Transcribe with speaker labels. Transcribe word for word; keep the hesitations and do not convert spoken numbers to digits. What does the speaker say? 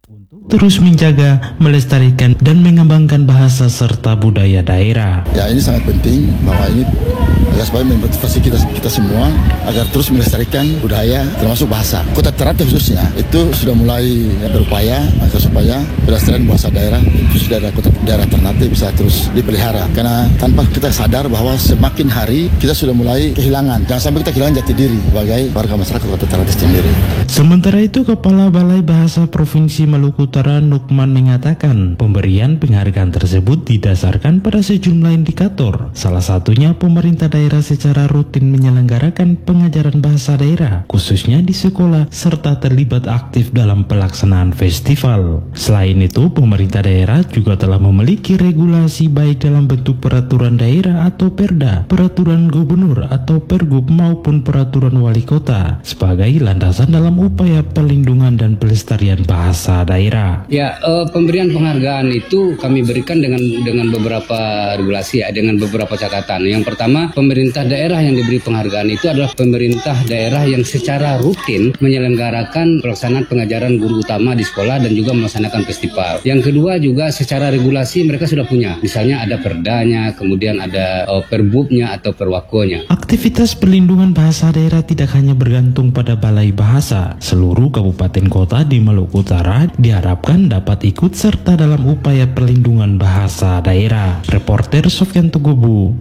Speaker 1: untuk terus menjaga, melestarikan, dan mengembangkan bahasa serta budaya daerah.
Speaker 2: Ya, ini sangat penting bahwa ini agar supaya memotivasi kita kita semua agar terus melestarikan budaya termasuk bahasa. Kota Ternate khususnya itu sudah mulai berupaya agar supaya pelestarian bahasa daerah khusus daerah kota daerah Ternate bisa terus dipelihara. Karena tanpa kita sadar bahwa semakin hari kita sudah mulai kehilangan. Jangan sampai kita kehilangan jati diri sebagai warga masyarakat Kota Ternate sendiri.
Speaker 1: Sementara itu, Kepala Balai Bahasa Provinsi Maluku Utara Nukman mengatakan pemberian penghargaan tersebut didasarkan pada sejumlah indikator. Salah satunya pemerintah daerah secara rutin menyelenggarakan pengajaran bahasa daerah, khususnya di sekolah, serta terlibat aktif dalam pelaksanaan festival. Selain itu, pemerintah daerah juga telah memiliki regulasi baik dalam bentuk peraturan daerah atau perda, peraturan gubernur atau pergub maupun peraturan wali kota sebagai landasan dalam upaya perlindungan dan pelestarian bahasa daerah.
Speaker 3: Ya, uh, pemberian penghargaan itu kami berikan dengan dengan beberapa regulasi ya, dengan beberapa catatan. Yang pertama, pemerintah daerah yang diberi penghargaan itu adalah pemerintah daerah yang secara rutin menyelenggarakan pelaksanaan pengajaran guru utama di sekolah dan juga melaksanakan festival. Yang kedua juga secara regulasi mereka sudah punya. Misalnya ada perdanya, kemudian ada uh, perbubnya atau perwakonya.
Speaker 1: Aktivitas perlindungan bahasa daerah tidak hanya bergantung pada Balai Bahasa. Seluruh kabupaten kota di Maluku Utara diharapkan dapat ikut serta dalam upaya perlindungan bahasa daerah. Reporter Sofyan Tugubu.